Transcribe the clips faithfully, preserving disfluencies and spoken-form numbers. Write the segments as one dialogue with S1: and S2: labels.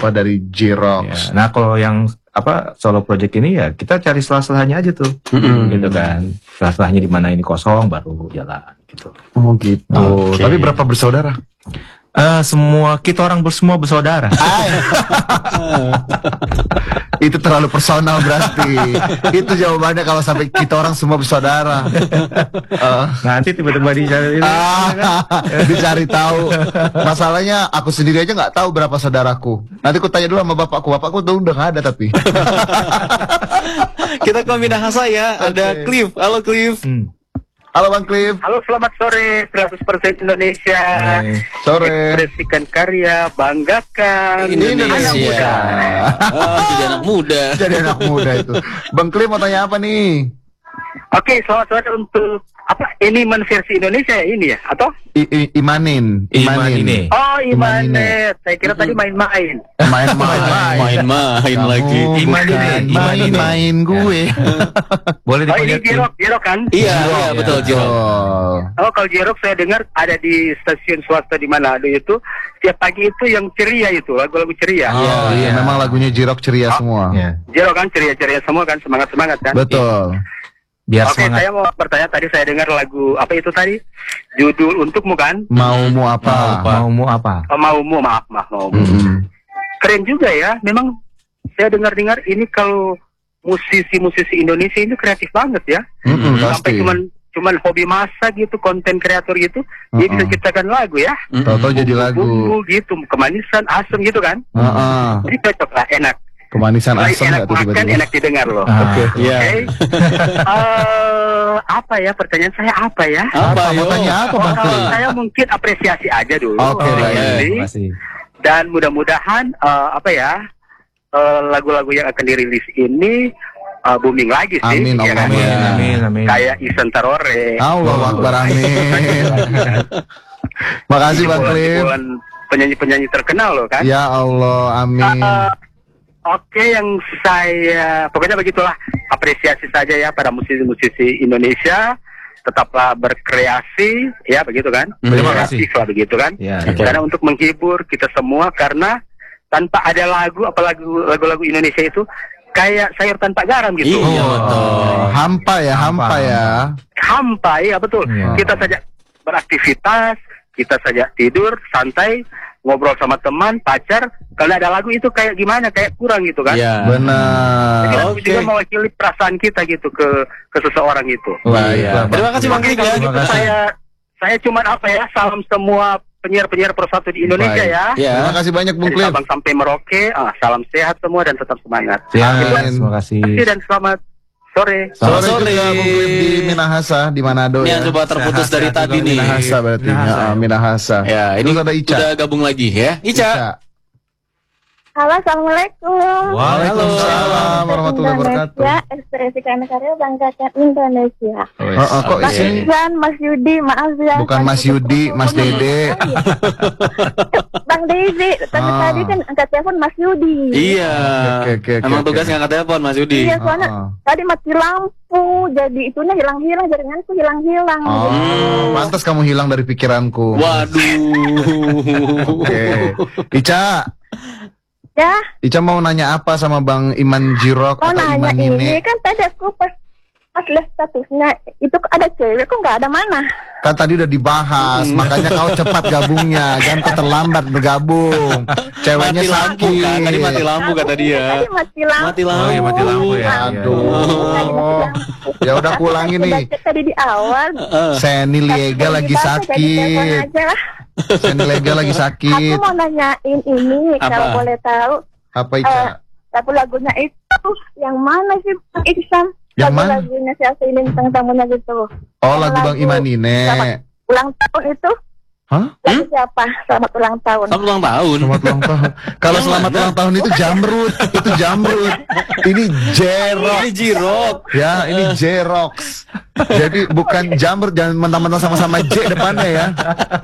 S1: Oh, dari J-Rocks.
S2: Ya. Nah kalau yang apa solo project ini ya kita cari selah-selahnya aja tuh, mm-hmm. gitu kan. Selah-selahnya di mana ini kosong baru jalan gitu.
S1: Oh gitu. Okay. Tapi berapa bersaudara?
S2: Uh, semua kita orang bersemua bersaudara.
S1: Itu terlalu personal berarti. Itu jawabannya kalau sampai kita orang semua bersaudara. uh.
S2: Nanti tiba-tiba dicari,
S1: ah, dicari tahu. Masalahnya aku sendiri aja nggak tahu berapa saudaraku. Nanti aku tanya dulu sama bapakku. Bapakku tuh udah nggak ada tapi.
S3: Kita ke Minahasa ya. Okay. Ada Cliff. Halo Cliff. Hmm.
S1: Halo Bang Cliff.
S4: Halo, selamat sore seratus persen Indonesia.
S1: Hai. Sore.
S4: Ekspresikan karya, banggakan
S3: Indonesia.
S4: Anak muda.
S3: Oh, jadi anak muda.
S1: Jadi anak muda itu. Bang Cliff mau tanya apa nih?
S4: Oke, selamat sore untuk apa? Ini versi Indonesia ya ini ya? Atau?
S1: I, I, imanin.
S2: Imanin.
S4: Oh, Imanet. Saya kira tadi main-main.
S1: Main-main.
S3: Main-main lagi.
S1: Imanin. Main-main gue.
S4: Boleh dipanggil. Oh, ini J-Rock, J-Rock kan?
S3: Iya, iya betul J-Rock.
S4: Oh, kalau J-Rock saya dengar ada di stasiun swasta di Manado itu setiap pagi itu yang ceria itu, lagu-lagu ceria.
S1: Oh, iya, memang lagunya J-Rock ceria semua.
S4: J-Rock kan ceria-ceria semua kan, semangat-semangat kan?
S1: Betul.
S2: Biar
S4: Oke,
S2: semangat.
S4: saya mau bertanya tadi saya dengar lagu apa itu tadi? Judul Untukmu kan?
S1: Maumu apa?
S2: Maumu apa?
S4: Oh, maumu, maaf, maaf, maumu.
S1: Mm-hmm.
S4: Keren juga ya. Memang saya dengar-dengar ini kalau musisi-musisi Indonesia ini kreatif banget ya.
S1: Mm-hmm,
S4: Sampai
S1: pasti.
S4: cuman cuman hobi masak gitu, konten kreator gitu,
S1: uh-uh.
S4: dia bisa ciptakan lagu ya.
S1: Tahu-tahu jadi lagu.
S4: Bumbu gitu, kemanisan, asam gitu kan.
S1: Uh-uh.
S4: Jadi cocok lah, enak.
S1: Kemanisan asam
S4: enak
S1: nggak tuh
S4: makan,
S1: tiba-tiba?
S4: enak didengar loh.
S1: Ah, Oke.
S4: Oke. Okay. uh, apa ya pertanyaan saya apa ya?
S1: Apa? Mau tanya apa Bang?
S4: Uh, saya mungkin apresiasi aja dulu.
S1: Oke,
S4: uh,
S1: baik.
S2: Makasih.
S4: Dan mudah-mudahan uh, apa ya uh, lagu-lagu yang akan dirilis ini uh, booming lagi sih.
S1: Amin,
S4: ya kan?
S1: amin,
S2: amin, amin.
S4: Kayak Isan Tarore.
S1: Allahu Akbar, amin. Makasih Bang Cliff.
S4: Penyanyi-penyanyi terkenal loh kan.
S1: Ya Allah, amin.
S4: Uh, Oke, okay, yang saya pokoknya begitulah, apresiasi saja ya pada musisi-musisi Indonesia, tetaplah berkreasi ya begitu kan,
S2: Terima kasih.
S4: kreatif lah begitu kan,
S2: Ya,
S3: okay.
S4: Karena untuk menghibur kita semua, karena tanpa ada lagu apalagi lagu-lagu Indonesia itu kayak sayur tanpa garam gitu.
S3: Iya,
S1: Oh,
S3: betul.
S1: hampa ya, hampa,
S2: Hampa.
S1: ya.
S4: Hampa ya betul.
S2: Ya.
S4: Kita saja beraktivitas, kita saja tidur santai, ngobrol sama teman, pacar, kalau ada lagu itu kayak gimana, kayak kurang gitu kan.
S3: Iya.
S1: Benar.
S4: Jadi lagu
S3: Oke.
S4: juga mewakili perasaan kita gitu ke ke seseorang itu.
S1: Wah,
S3: Iya.
S1: iya.
S3: Terima kasih Bang
S4: Oke,
S3: Cliff
S4: kalau
S3: ya.
S4: gitu
S2: Terima kasih.
S4: saya saya cuman apa ya, salam semua penyiar-penyiar persatu di Indonesia
S1: Baik.
S4: ya.
S3: Ya.
S1: Terima kasih banyak Bung
S4: Dari
S1: Cliff.
S4: Sabang sampai Merauke, ah, salam sehat semua dan tetap semangat.
S2: Ya,
S1: Amin.
S2: terima kasih.
S4: Terima kasih dan selamat sore.
S3: Selamat
S1: Sore
S3: sore.
S1: juga Bung Cliff di Minahasa, di Manado
S3: Ini
S1: ya.
S3: yang coba terputus dari
S2: Sehat-sehat
S3: tadi
S2: juga
S3: nih.
S1: Minahasa berarti.
S2: Minahasa.
S1: Ya, Minahasa.
S3: Ya, ini
S1: Terus ada Ica.
S3: udah gabung lagi ya. Ica.
S1: Ica.
S5: Halo, assalamualaikum.
S1: Waalaikumsalam warahmatullahi wabarakatuh.
S5: Indonesia, ekspresikan karya, banggakan Indonesia.
S1: Oh, oh, kok
S5: Mas
S1: sini?
S5: Ihsan, Mas Yudi, maaf ya.
S1: Bukan Mas Yudi, Mas Dede.
S5: Bang Dede, tapi
S1: Ah.
S5: tadi kan angkat telepon Mas Yudi.
S3: Iya.
S1: Oke, oke, oke,
S3: Emang
S1: oke.
S3: tugas ngangkat telepon Mas Yudi.
S5: Iya, soalnya
S1: Ah, ah.
S5: tadi mati lampu, jadi itunya hilang-hilang, jaringanku hilang-hilang.
S1: Oh, pantas kamu hilang dari pikiranku.
S3: Waduh.
S1: Oke. Ica,
S5: Ya,
S1: Ica mau nanya apa sama Bang Iman J-Rocks
S5: mau
S1: atau
S5: nanya
S1: Iman
S5: ini,
S1: ini?
S5: kan tadi aku pas pas lihat statusnya, itu ada cewek, kok nggak ada mana?
S1: Kan tadi udah dibahas, makanya kau cepat gabungnya, jangan kau terlambat bergabung. Ceweknya
S3: Mati lampu
S1: sakit.
S3: kan, tadi mati lampu kata dia.
S5: Tadi mati lampu.
S3: Mati lampu.
S2: Oh, iya, mati lampu ya.
S1: Aduh. Ya udah aku ulangi nih.
S5: Udah cek tadi di awal.
S1: Seni Liega
S5: Tapi
S1: lagi
S5: dibahas, jadi telepon
S1: sakit.
S5: aja lah.
S1: Seni Liega lagi
S5: Aku
S1: sakit.
S5: mau nanyain ini,
S3: Apa?
S5: kalau boleh tahu,
S1: Apa
S5: eh,
S1: Ica?
S5: lagu lagunya itu yang mana sih Bang Iksan?
S1: Yang mana?
S5: Lagu-lagunya si Asli ini bintang tamunya gitu.
S1: Oh,
S5: yang
S1: lagu Bang
S5: lagu
S1: Iman ini.
S5: Selamat ulang tahun itu.
S1: Hah?
S5: Lagu siapa? Selamat ulang tahun.
S3: Selamat ulang tahun.
S1: Selamat ulang tahun. Kalau
S3: Yang
S1: selamat
S3: mana?
S1: ulang tahun itu Jamrut, itu Jamrut. Ini J-Rock.
S3: Ini J-Rock.
S1: Ya, ini J-Rocks. Jadi bukan Jamrut, jangan mentang-mentang sama-sama J depannya ya.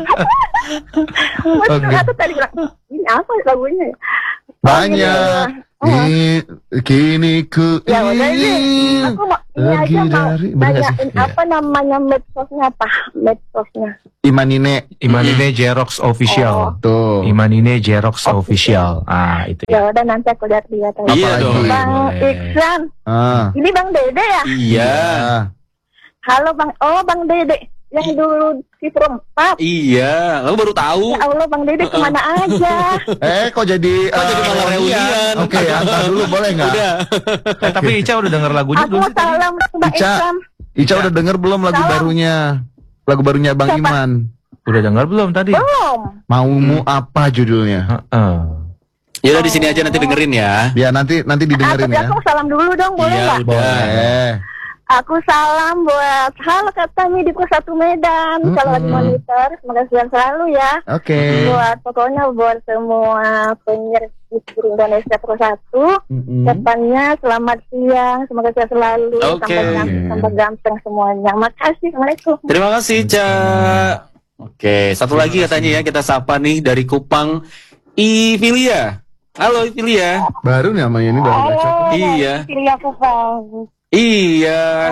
S5: Mas
S1: Oke.
S5: aku tadi bilang, ini apa lagunya ya? Oh,
S1: Banyak.
S5: gitu.
S1: Ini kini ku
S5: Ya udah ini,
S1: ingin
S5: aku mau ini
S1: pergi
S5: aja mau
S1: dari bener nggak sih?
S5: nanyain
S2: Iya.
S5: apa namanya medsosnya apa medsosnya.
S1: Imanine
S2: Imanine Jerox Official.
S1: tuh.
S2: Imanine Jerox Official. Ah, itu ya.
S5: Ya udah nanti aku lihat-lihat.
S3: Iya
S1: Apalagi?
S3: dong.
S5: Bang
S2: Boleh.
S5: Iksan,
S1: Ah.
S5: ini Bang Dede ya?
S3: Iya.
S1: Ah.
S5: Halo Bang, oh Bang Dede yang dulu di perempat.
S3: Iya. Lalu baru tahu.
S5: Ya Allah Bang Dede kemana aja?
S1: Eh kok jadi
S3: Kok jadi
S1: eh,
S3: malah reunian?
S1: Oke ya, antar dulu boleh nggak?
S3: Udah.
S2: Eh, tapi Ica udah denger lagunya
S5: Aku
S2: belum
S5: mau
S2: sih tadi?
S5: salam Mbak
S1: Ica.
S5: Iksan.
S1: Ica udah denger belum lagu
S5: Salam.
S1: barunya? Lagu barunya Bang
S5: Siapa?
S1: Iman.
S2: Udah denger belum tadi?
S5: Belum.
S1: Maumu apa judulnya?
S2: Heeh.
S3: Ya udah di sini aja nanti dengerin ya.
S1: Ya nanti nanti
S5: Ah,
S1: didengerin
S5: tapi
S1: ya.
S5: aku salam dulu dong, boleh
S3: Iya,
S5: nggak?
S3: udah.
S1: Boleh.
S5: Aku salam buat halo Kak Tami di Pos satu Medan.
S1: Mm-mm.
S5: Kalau lagi monitor, semoga sehat selalu ya.
S1: Oke.
S5: Buat pokoknya buat semua penyiar di seluruh Indonesia Pos satu.
S1: Mm-mm.
S5: Depannya selamat siang, semoga sehat selalu.
S3: Oke.
S5: Sampai ganteng, sampai ganteng semuanya. Makasih, assalamualaikum.
S3: Terima kasih, Ca. Oke, satu lagi katanya ya kita sapa nih dari Kupang, Ivilia. Halo Ivilia.
S1: Baru nih namanya ini baru baca.
S3: Iya.
S5: Pilih aku Bang.
S3: Iya.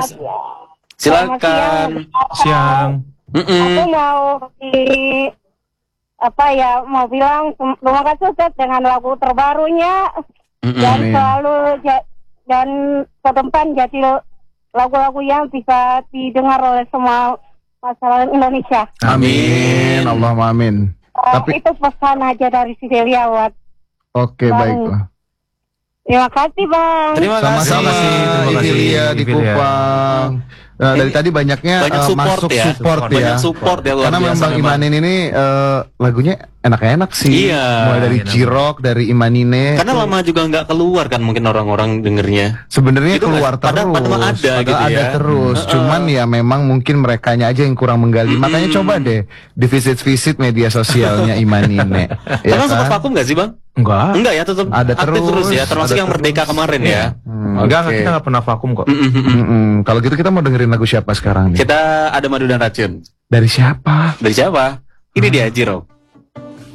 S3: Silakan.
S2: Siang.
S3: Mm-mm.
S5: mau di apa ya mau bilang terima kasih Ustaz dengan lagu terbarunya
S3: Mm-mm.
S5: dan
S1: Amin.
S5: selalu ja- dan ke depan jadi lagu-lagu yang bisa didengar oleh semua masyarakat Indonesia.
S1: Amin. Allahumma amin.
S5: Eh,
S1: Tapi-
S5: itu pesan aja dari Sidelia buat
S1: Oke,
S5: Bang.
S1: baiklah.
S5: terima kasih Bang.
S3: Terima kasih.
S1: Sama-sama
S2: Terima kasih,
S1: Ivilia di
S2: Ivilia.
S1: Kupang. Nah, dari
S3: Ini
S1: tadi banyaknya
S3: banyak
S1: eh,
S3: support
S1: masuk
S3: ya.
S1: support ya.
S3: Banyak support ya luar
S1: Karena
S3: biasa
S1: memang
S3: memang.
S1: Imanin ini eh, lagunya enak-enak sih.
S3: Iya.
S1: Mulai dari
S2: Enak.
S1: Jirok, dari Imanine.
S3: Karena lama juga nggak keluar kan mungkin orang-orang dengernya.
S1: Sebenarnya
S3: Itu
S1: keluar
S3: nggak- padahal-
S1: terus.
S3: padahal ada
S1: Padahal
S3: gitu
S1: ada
S3: ya.
S1: terus.
S3: Heeh.
S1: Cuman ya memang mungkin merekanya aja yang kurang menggali. Makanya coba deh di visit-visit media sosialnya Imanine. ya
S3: Emang sempat
S1: kan?
S3: vakum nggak sih bang?
S2: Enggak.
S3: Enggak ya, tetap
S1: Ada
S3: aktif
S1: terus,
S3: terus ya. Termasuk
S1: ada
S3: yang Merdeka
S1: terus.
S3: kemarin ya.
S1: Hmm,
S2: Enggak,
S1: oke.
S2: kita nggak pernah vakum kok.
S3: Mm-mm.
S1: Mm-mm. Kalau gitu kita mau dengerin lagu siapa sekarang nih?
S3: Kita ada madu dan racun.
S1: Dari siapa?
S3: Dari siapa? Ini dia Jiro.